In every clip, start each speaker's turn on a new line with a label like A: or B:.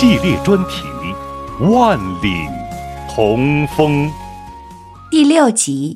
A: 系列专题《万里同风》
B: 第6集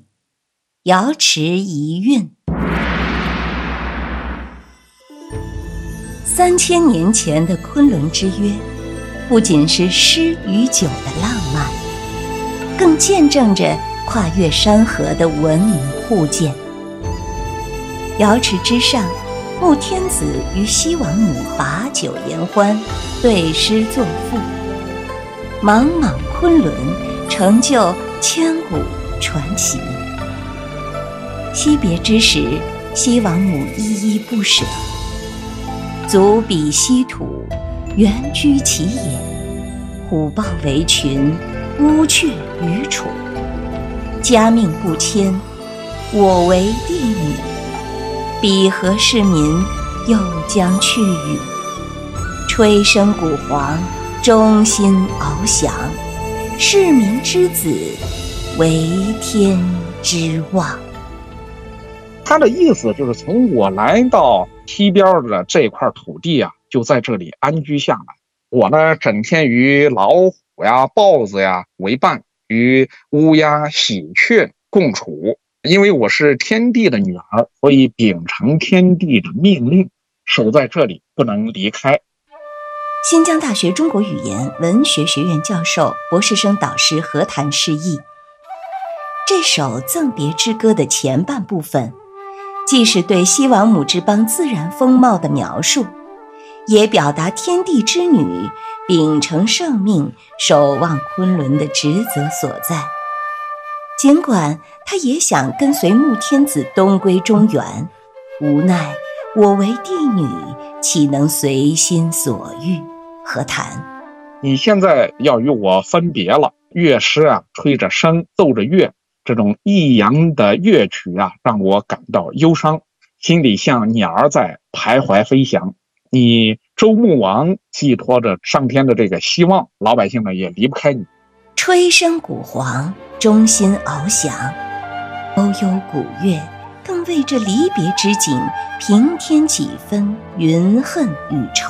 B: 《瑶池遗韵》。3000年前的昆仑之约，不仅是诗与酒的浪漫，更见证着跨越山河的文明互鉴。瑶池之上，穆天子与西王母把酒言欢，对诗作赋，莽莽昆仑成就千古传奇。惜别之时，西王母依依不舍，足彼稀土，原居其野，虎豹为群，乌鹊于楚。家命不迁，我为帝女，彼何世民又将去与？吹笙鼓簧，衷心翱翔，市民之子，为天之望。
C: 他的意思就是从我来到西边的这块土地啊，就在这里安居下来。我呢，整天与老虎呀、豹子呀为伴，与乌鸦、喜鹊共处。因为我是天帝的女儿，所以秉承天帝的命令，守在这里不能离开。
B: 新疆大学中国语言文学学院教授、博士生导师何谈释义。这首赠别之歌的前半部分，既是对西王母之邦自然风貌的描述，也表达天地之女秉承圣命守望昆仑的职责所在。尽管他也想跟随穆天子东归中原，无奈我为帝女，岂能随心所欲？何谈？
C: 你现在要与我分别了，乐师啊，吹着笙，奏着乐，这种抑扬的乐曲啊，让我感到忧伤，心里像鸟儿在徘徊飞翔。你周穆王寄托着上天的这个希望，老百姓呢也离不开你。
B: 吹笙鼓簧，衷心翱翔，悠悠鼓乐，更为这离别之景平添几分云恨与愁。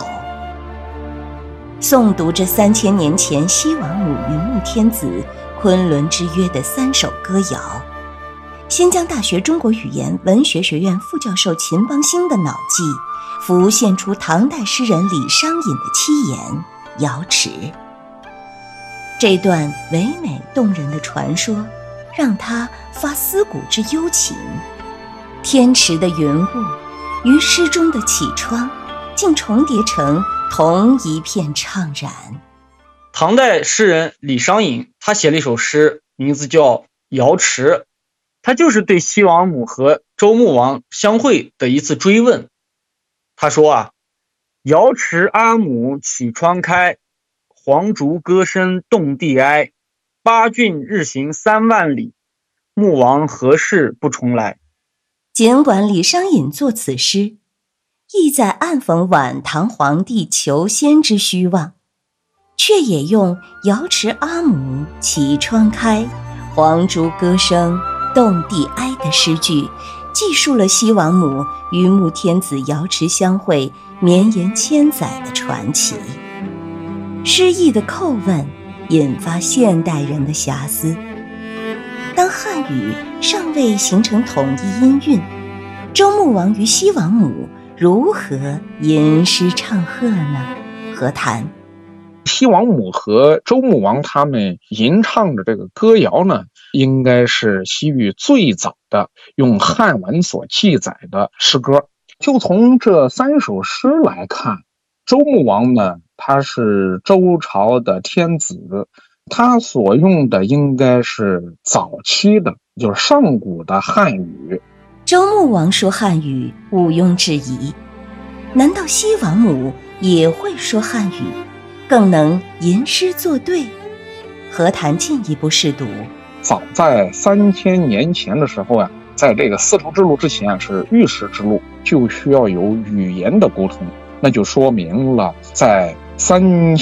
B: 诵读这3000年前西王母与穆天子昆仑之约的3首歌谣，新疆大学中国语言文学学院副教授秦邦兴的脑际浮现出唐代诗人李商隐的七言《瑶池》。这段唯美动人的传说让他发思古之幽情，天池的云雾与诗中的绮窗竟重叠成同一片怅然。
D: 唐代诗人李商隐，他写了一首诗，名字叫《瑶池》，他就是对西王母和周穆王相会的一次追问。他说啊，瑶池阿母绮窗开，黄竹歌声动地哀。八骏日行3万里，穆王何事不重来？
B: 尽管李商隐作此诗，意在暗讽晚唐皇帝求仙之虚妄，却也用瑶池阿母绮窗开，黄竹歌声动地哀的诗句，记述了西王母与穆天子瑶池相会绵延千载的传奇。诗意的叩问引发现代人的遐思，当汉语尚未形成统一音韵，周穆王与西王母如何吟诗唱和呢？何谈？
C: 西王母和周穆王他们吟唱的这个歌谣呢，应该是西域最早的用汉文所记载的诗歌。就从这3首诗来看，周穆王呢，他是周朝的天子，他所用的应该是早期的，就是上古的汉语。
B: 周穆王说汉语毋庸置疑，难道西王母也会说汉语，更能吟诗作对？何谈进一步试读？
C: 早在3000年前的时候啊，在这个丝绸之路之前是玉石之路，就需要有语言的沟通，那就说明了在3000